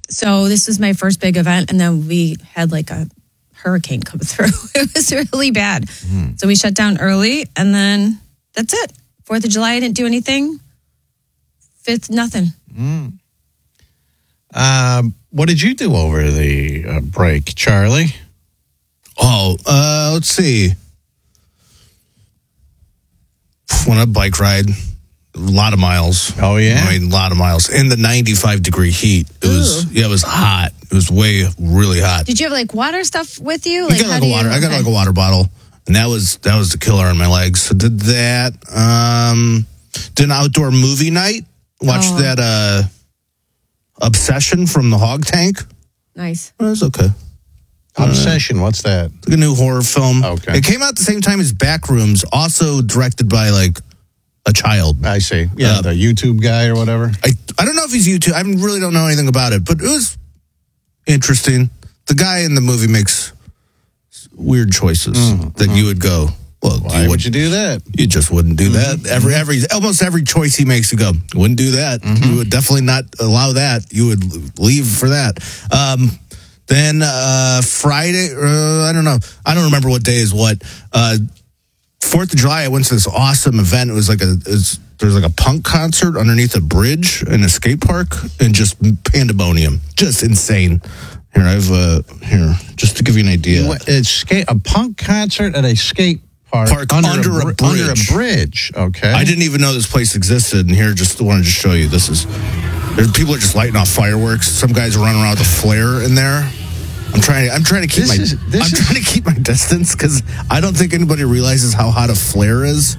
So this was my first big event, and then we had like a hurricane come through. It was really bad. So we shut down early, and then that's it. 4th of July, I didn't do anything. 5th, nothing. What did you do over the break, Charlie? Let's see. Went on a bike ride. A lot of miles. Oh, yeah? I mean, a lot of miles. In the 95-degree heat. It was hot. It was really hot. Did you have like water stuff with you? I got like a water bottle. And that was the killer on my legs. So did that. Did an outdoor movie night. Watched that Obsession from the Hog Tank. Nice. It was okay. Obsession, what's that? It's like a new horror film. Okay. It came out at the same time as Backrooms, also directed by like a child. I see. Yeah, the YouTube guy or whatever. I don't know if he's YouTube. I really don't know anything about it, but it was interesting. The guy in the movie makes weird choices that you would go, well, why would you do that? You just wouldn't do that. Almost every choice he makes, you go, wouldn't do that. You would definitely not allow that. You would leave for that. Then Friday, I don't know. I don't remember what day is what. 4th of July, I went to this awesome event. It was like there's like a punk concert underneath a bridge in a skate park, and just pandemonium, just insane. Here, just to give you an idea. It's a punk concert at a skate park under a bridge. Okay. I didn't even know this place existed, and here, just wanted to show you. People are just lighting off fireworks. Some guys are running around with a flare in there. I'm trying to keep trying to keep my distance because I don't think anybody realizes how hot a flare is.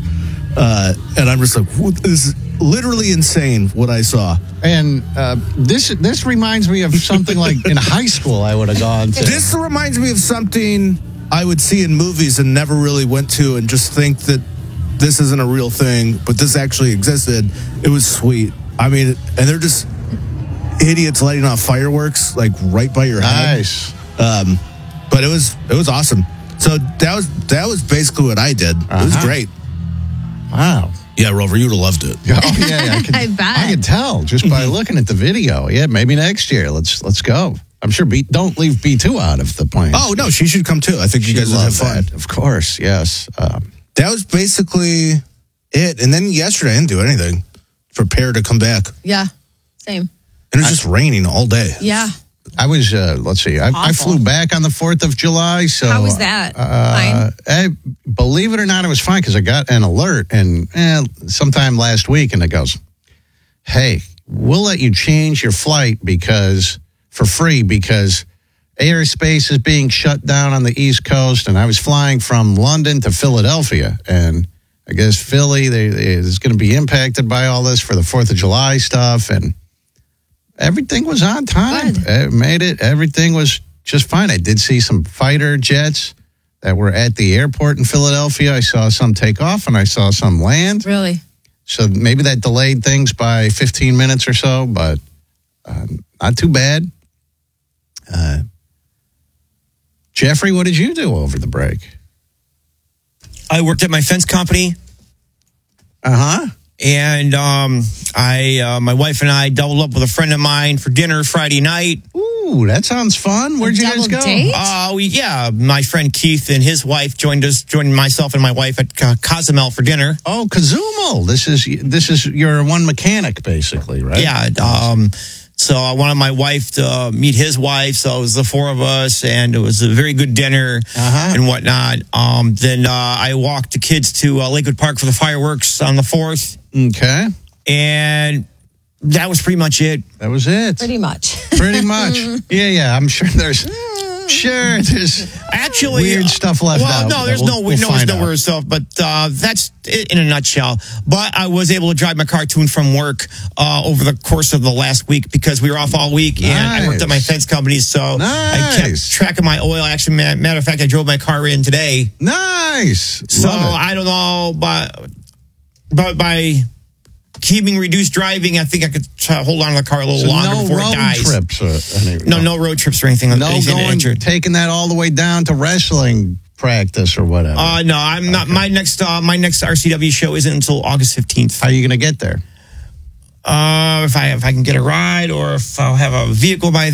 And I'm just like, this is literally insane what I saw. And this reminds me of something like in high school I would have gone to. This reminds me of something I would see in movies and never really went to, and just think that this isn't a real thing, but this actually existed. It was sweet. I mean, and they're just idiots lighting off fireworks like right by your head. Nice. But it was awesome. So that was basically what I did. It was great. Wow. Yeah, Rover, you'd have loved it. Oh yeah, I bet. I can tell just by looking at the video. Yeah, maybe next year. Let's go. I'm sure don't leave B2 out of the plan. Oh no, she should come too. I think you guys would have fun. Of course, yes. That was basically it. And then yesterday I didn't do anything. Prepare to come back. Yeah, same. And it was just raining all day. Yeah. I was, let's see, I flew back on the 4th of July. So how was that? Fine? Believe it or not, it was fine because I got an alert and sometime last week, and it goes, hey, we'll let you change your flight for free because airspace is being shut down on the East Coast. And I was flying from London to Philadelphia, and I guess Philly is going to be impacted by all this for the 4th of July stuff, and everything was on time. It made it. Everything was just fine. I did see some fighter jets that were at the airport in Philadelphia. I saw some take off and I saw some land. Really? So maybe that delayed things by 15 minutes or so, but not too bad. Jeffrey, what did you do over the break? I worked at my fence company. Uh-huh. And my wife and I doubled up with a friend of mine for dinner Friday night. Ooh, that sounds fun. Where'd you guys go? Date? My friend Keith and his wife joined myself and my wife at Cozumel for dinner. Oh, Cozumel. This is your one mechanic, basically, right? Yeah. So I wanted my wife to meet his wife, so it was the four of us, and it was a very good dinner and whatnot. Then I walked the kids to Lakewood Park for the fireworks on the 4th. Okay. And that was pretty much it. That was it. Pretty much. Pretty much. Yeah. I'm sure there's actually weird stuff left out. Well, no, there's no weird stuff, but that's it in a nutshell. But I was able to drive my car to and from work over the course of the last week because we were off all week, and I worked at my fence company, so I kept track of my oil. Actually, matter of fact, I drove my car in today. Nice. So I don't know, but by keeping reduced driving, I think I could hold on to the car a little longer before it dies. No road trips or anything. Taking that all the way down to wrestling practice or whatever. No, I'm not. My next RCW show isn't until August 15th. How are you going to get there? If I can get a ride, or if I'll have a vehicle by